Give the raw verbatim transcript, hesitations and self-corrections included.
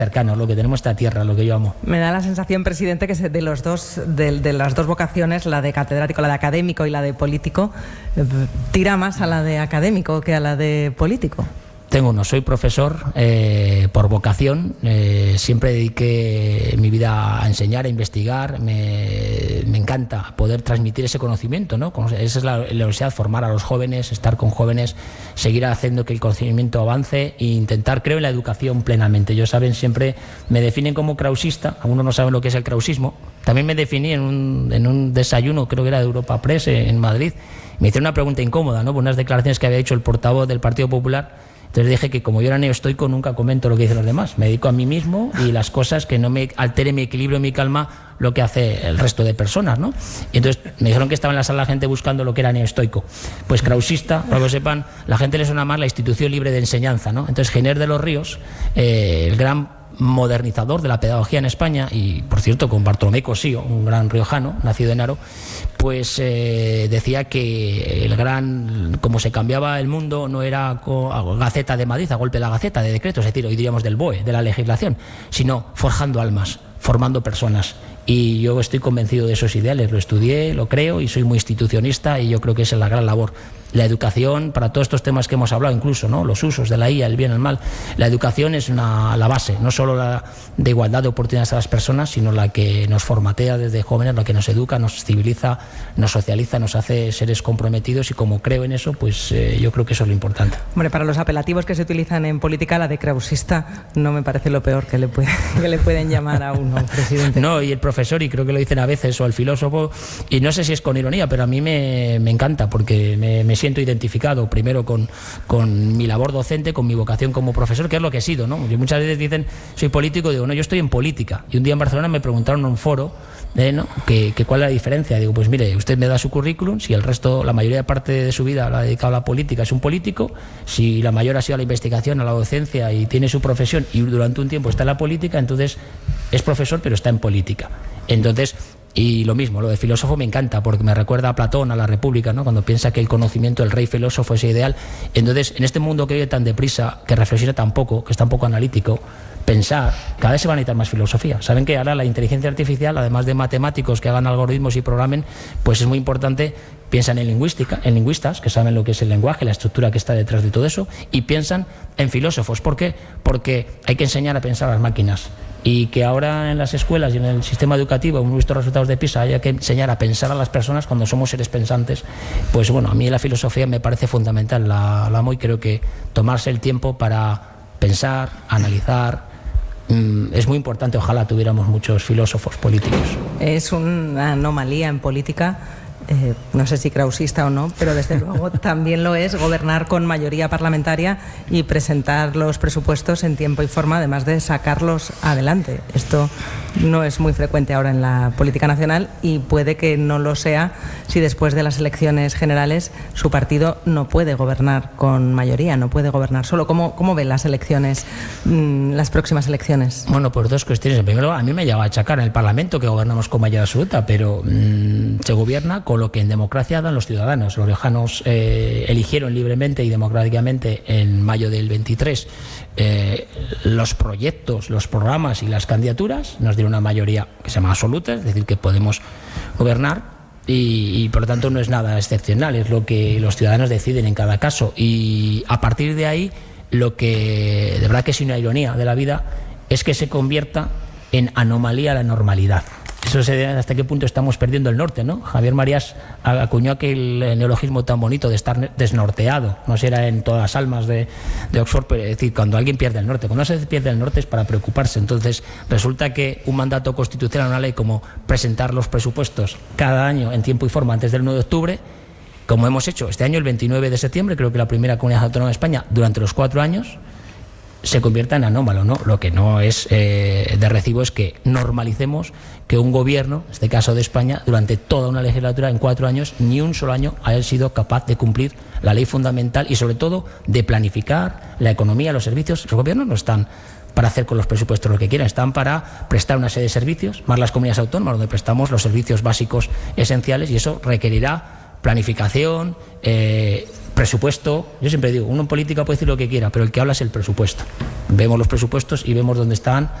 cercanos, lo que tenemos esta tierra, lo que yo amo. Me da la sensación, presidente, que de los dos, de, de las dos vocaciones, la de catedrático, la de académico y la de político, eh, tira más a la de académico que a la de político. Tengo uno, soy profesor eh, por vocación, eh, siempre dediqué mi vida a enseñar, a investigar, me, me encanta poder transmitir ese conocimiento, ¿no? Esa es la, la universidad, formar a los jóvenes, estar con jóvenes, seguir haciendo que el conocimiento avance e intentar, creo en la educación plenamente. Ellos saben, siempre me definen como krausista, algunos no saben lo que es el krausismo, también me definí en un, en un desayuno, creo que era de Europa Press en Madrid, me hicieron una pregunta incómoda, ¿no? Por unas declaraciones que había hecho el portavoz del Partido Popular. Entonces dije que como yo era neoestoico nunca comento lo que dicen los demás, me dedico a mí mismo y las cosas que no me altere mi equilibrio, mi calma, lo que hace el resto de personas, ¿no? Y entonces me dijeron que estaba en la sala la gente buscando lo que era neoestoico. Pues krausista, para que lo sepan, la gente le suena más la institución libre de enseñanza, ¿no? Entonces Giner de los Ríos, eh, el gran modernizador de la pedagogía en España, y por cierto con Bartolomé Cosío, un gran riojano, nacido en Haro, pues eh, decía que el gran, como se cambiaba el mundo, no era con Gaceta de Madrid, a golpe de la Gaceta, de decretos, es decir, hoy diríamos del B O E, de la legislación, sino forjando almas, formando personas. Y yo estoy convencido de esos ideales, lo estudié, lo creo y soy muy institucionista y yo creo que esa es la gran labor. La educación, para todos estos temas que hemos hablado incluso, ¿no? Los usos de la I A, el bien, el mal, la educación es una, la base, no solo la de igualdad de oportunidades a las personas, sino la que nos formatea desde jóvenes, la que nos educa, nos civiliza, nos socializa, nos hace seres comprometidos y como creo en eso, pues eh, yo creo que eso es lo importante. Hombre, para los apelativos que se utilizan en política, la de krausista no me parece lo peor que le, puede, que le pueden llamar a uno, presidente. No, y el profesor, y creo que lo dicen a veces, o el filósofo, y no sé si es con ironía, pero a mí me, me encanta porque me, me siento identificado primero con, con mi labor docente, con mi vocación como profesor, que es lo que he sido, ¿no? Y muchas veces dicen, soy político, digo, no, yo estoy en política. Y un día en Barcelona me preguntaron en un foro, eh, ¿no? que, que cuál es la diferencia. Digo, pues mire, usted me da su currículum, si el resto, la mayoría parte de su vida la ha dedicado a la política, es un político, si la mayor ha sido a la investigación, a la docencia y tiene su profesión y durante un tiempo está en la política, entonces es profesor pero está en política. Entonces, y lo mismo, lo de filósofo me encanta porque me recuerda a Platón, a la República, ¿no? Cuando piensa que el conocimiento, el rey filósofo es ideal. Entonces, en este mundo que vive tan deprisa, que reflexiona tan poco, que es tan poco analítico, pensar, cada vez se va a necesitar más filosofía. Saben que ahora la inteligencia artificial, además de matemáticos que hagan algoritmos y programen, pues es muy importante, piensan en lingüística, en lingüistas, que saben lo que es el lenguaje, la estructura que está detrás de todo eso, y piensan en filósofos. ¿Por qué? Porque hay que enseñar a pensar a las máquinas. Y que ahora en las escuelas y en el sistema educativo, hemos visto resultados de PISA, haya que enseñar a pensar a las personas cuando somos seres pensantes, pues bueno, a mí la filosofía me parece fundamental, la, la amo y creo que tomarse el tiempo para pensar, analizar, mmm, es muy importante. Ojalá tuviéramos muchos filósofos políticos. Es una anomalía en política. Eh, no sé si krausista o no, pero desde luego también lo es gobernar con mayoría parlamentaria y presentar los presupuestos en tiempo y forma, además de sacarlos adelante. Esto no es muy frecuente ahora en la política nacional y puede que no lo sea si después de las elecciones generales su partido no puede gobernar con mayoría, no puede gobernar solo. ¿Cómo, cómo ven las elecciones, mmm, las próximas elecciones? Bueno, pues dos cuestiones. En primer lugar, a mí me lleva a achacar en el Parlamento que gobernamos con mayoría absoluta, pero mmm, se gobierna con lo que en democracia dan los ciudadanos. Los riojanos eh, eligieron libremente y democráticamente en mayo del veintitrés eh, los proyectos, los programas y las candidaturas. Nos dieron una mayoría que se llama absoluta, es decir, que podemos gobernar y, y por lo tanto no es nada excepcional, es lo que los ciudadanos deciden en cada caso. Y a partir de ahí, lo que de verdad que es una ironía de la vida es que se convierta en anomalía la normalidad. Eso se ve hasta qué punto estamos perdiendo el norte, ¿no? Javier Marías acuñó aquel neologismo tan bonito de estar desnorteado. No sé si era en todas las almas de, de Oxford, pero es decir, cuando alguien pierde el norte. Cuando se pierde el norte es para preocuparse. Entonces, resulta que un mandato constitucional, una ley como presentar los presupuestos cada año en tiempo y forma antes del nueve de octubre, como hemos hecho este año, el veintinueve de septiembre, creo que la primera comunidad autónoma de España, durante los cuatro años, se convierta en anómalo, ¿no? Lo que no es eh, de recibo es que normalicemos que un gobierno, en este caso de España, durante toda una legislatura, en cuatro años, ni un solo año haya sido capaz de cumplir la ley fundamental y sobre todo de planificar la economía, los servicios. Los gobiernos no están para hacer con los presupuestos lo que quieran, están para prestar una serie de servicios, más las comunidades autónomas donde prestamos los servicios básicos esenciales, y eso requerirá planificación, eh, presupuesto, yo siempre digo, uno en política puede decir lo que quiera, pero el que habla es el presupuesto. Vemos los presupuestos y vemos dónde están